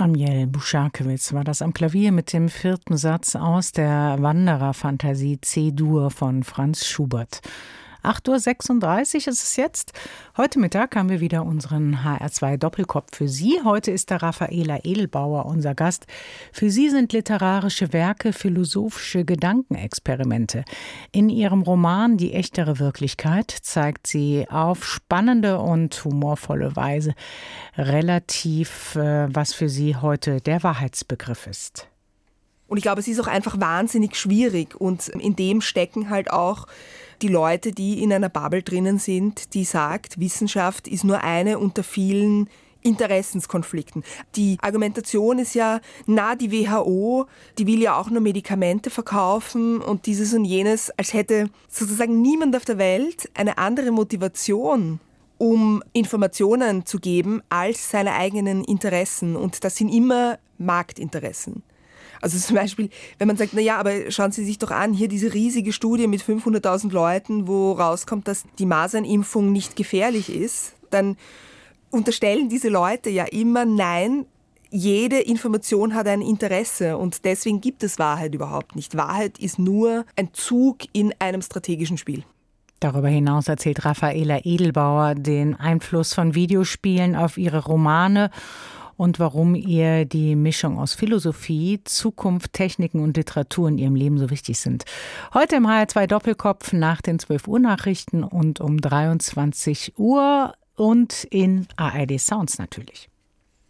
Amiel Buschakewitz war das am Klavier mit dem 4. Satz aus der Wanderer-Fantasie C-Dur von Franz Schubert. 8:36 Uhr ist es jetzt. Heute Mittag haben wir wieder unseren HR2 Doppelkopf für Sie. Heute ist der Raffaela Edelbauer unser Gast. Für sie sind literarische Werke philosophische Gedankenexperimente. In ihrem Roman Die echtere Wirklichkeit zeigt sie auf spannende und humorvolle Weise relativ, was für sie heute der Wahrheitsbegriff ist. Und ich glaube, es ist auch einfach wahnsinnig schwierig und in dem stecken halt auch die Leute, die in einer Bubble drinnen sind, die sagt, Wissenschaft ist nur eine unter vielen Interessenskonflikten. Die Argumentation ist ja, die WHO, die will ja auch nur Medikamente verkaufen und dieses und jenes, als hätte sozusagen niemand auf der Welt eine andere Motivation, um Informationen zu geben, als seine eigenen Interessen. Und das sind immer Marktinteressen. Also zum Beispiel, wenn man sagt, aber schauen Sie sich doch an, hier diese riesige Studie mit 500.000 Leuten, wo rauskommt, dass die Masernimpfung nicht gefährlich ist, dann unterstellen diese Leute ja immer, nein, jede Information hat ein Interesse und deswegen gibt es Wahrheit überhaupt nicht. Wahrheit ist nur ein Zug in einem strategischen Spiel. Darüber hinaus erzählt Raffaela Edelbauer den Einfluss von Videospielen auf ihre Romane und warum ihr die Mischung aus Philosophie, Zukunft, Techniken und Literatur in ihrem Leben so wichtig sind. Heute im HR2 Doppelkopf nach den 12 Uhr Nachrichten und um 23 Uhr und in ARD Sounds natürlich.